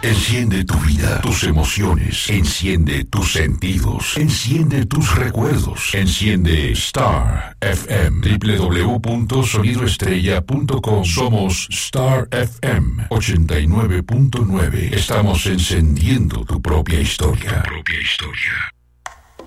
Enciende tu vida, tus emociones. Enciende tus sentidos. Enciende tus recuerdos. Enciende Star FM. www.sonidoestrella.com. Somos Star FM 89.9. Estamos encendiendo tu propia historia. Tu propia historia.